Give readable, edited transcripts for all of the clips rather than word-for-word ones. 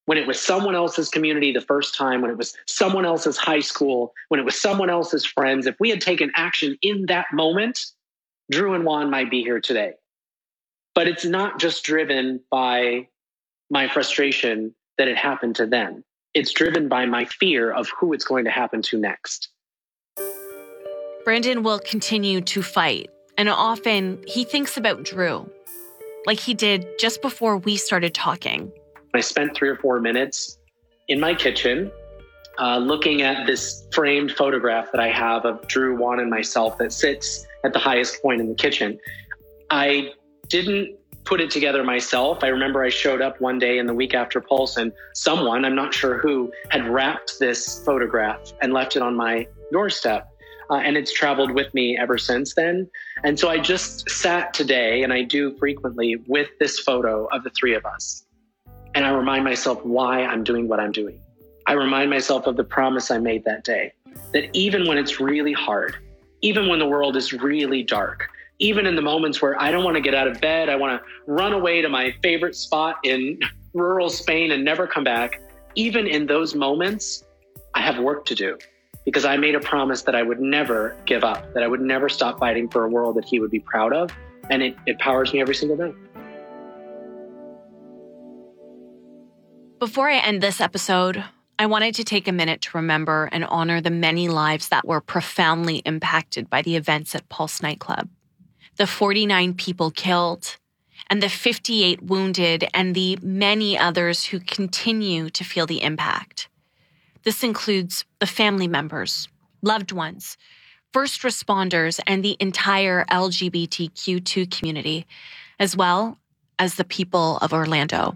when it was someone else's community the first time, when it was someone else's high school, when it was someone else's friends, if we had taken action in that moment, Drew and Juan might be here today. But it's not just driven by my frustration that it happened to them. It's driven by my fear of who it's going to happen to next. Brandon will continue to fight, and often he thinks about Drew, like he did just before we started talking. I spent 3 or 4 minutes in my kitchen looking at this framed photograph that I have of Drew, Juan, and myself that sits at the highest point in the kitchen. I didn't put it together myself. I remember I showed up one day in the week after Pulse, and someone, I'm not sure who, had wrapped this photograph and left it on my doorstep. And it's traveled with me ever since then. And so I just sat today, and I do frequently, with this photo of the 3 of us. And I remind myself why I'm doing what I'm doing. I remind myself of the promise I made that day, that even when it's really hard, even when the world is really dark, even in the moments where I don't want to get out of bed, I want to run away to my favorite spot in rural Spain and never come back, even in those moments, I have work to do. Because I made a promise that I would never give up, that I would never stop fighting for a world that he would be proud of. And it powers me every single day. Before I end this episode, I wanted to take a minute to remember and honor the many lives that were profoundly impacted by the events at Pulse nightclub. The 49 people killed, and the 58 wounded, and the many others who continue to feel the impact. This includes the family members, loved ones, first responders, and the entire LGBTQ2 community, as well as the people of Orlando.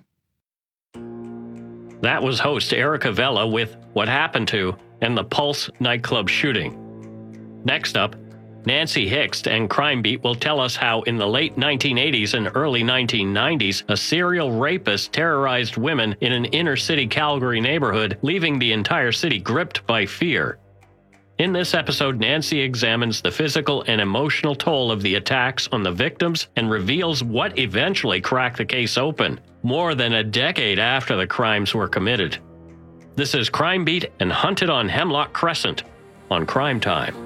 That was host Erica Vela with What Happened To and the Pulse nightclub shooting. Next up, Nancy Hixt and Crime Beat will tell us how in the late 1980s and early 1990s, a serial rapist terrorized women in an inner-city Calgary neighborhood, leaving the entire city gripped by fear. In this episode, Nancy examines the physical and emotional toll of the attacks on the victims and reveals what eventually cracked the case open, more than a decade after the crimes were committed. This is Crime Beat and Hunted on Hemlock Crescent on Crime Time.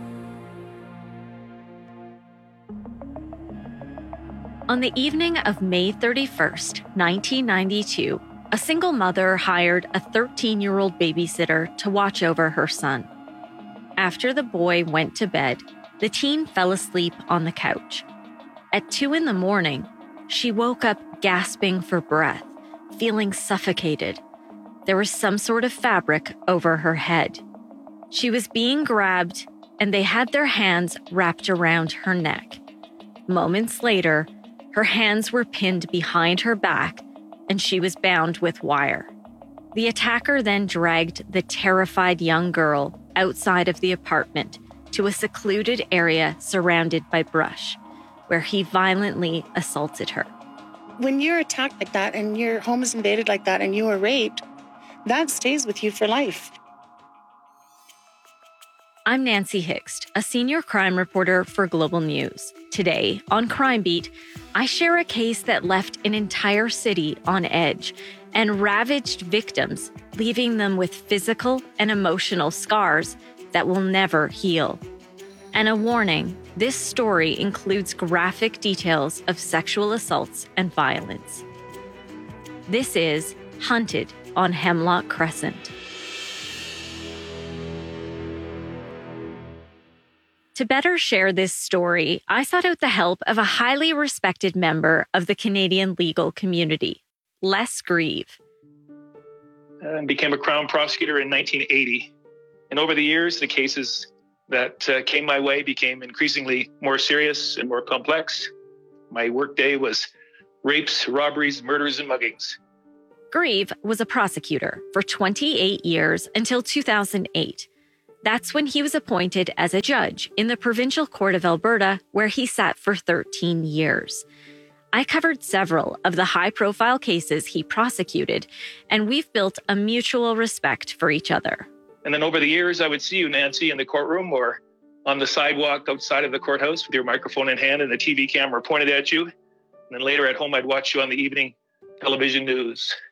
On the evening of May 31st, 1992, a single mother hired a 13-year-old babysitter to watch over her son. After the boy went to bed, the teen fell asleep on the couch. At 2 a.m, she woke up gasping for breath, feeling suffocated. There was some sort of fabric over her head. She was being grabbed, and they had their hands wrapped around her neck. Moments later, her hands were pinned behind her back, and she was bound with wire. The attacker then dragged the terrified young girl outside of the apartment to a secluded area surrounded by brush, where he violently assaulted her. When you're attacked like that and your home is invaded like that and you were raped, that stays with you for life. I'm Nancy Hixt, a senior crime reporter for Global News. Today, on Crime Beat, I share a case that left an entire city on edge and ravaged victims, leaving them with physical and emotional scars that will never heal. And a warning, this story includes graphic details of sexual assaults and violence. This is Hunted on Hemlock Crescent. To better share this story, I sought out the help of a highly respected member of the Canadian legal community, Les Grieve. And became a Crown prosecutor in 1980. And over the years, the cases that came my way became increasingly more serious and more complex. My workday was rapes, robberies, murders, and muggings. Grieve was a prosecutor for 28 years until 2008. That's when he was appointed as a judge in the Provincial Court of Alberta, where he sat for 13 years. I covered several of the high-profile cases he prosecuted, and we've built a mutual respect for each other. And then over the years, I would see you, Nancy, in the courtroom or on the sidewalk outside of the courthouse with your microphone in hand and the TV camera pointed at you. And then later at home, I'd watch you on the evening television news.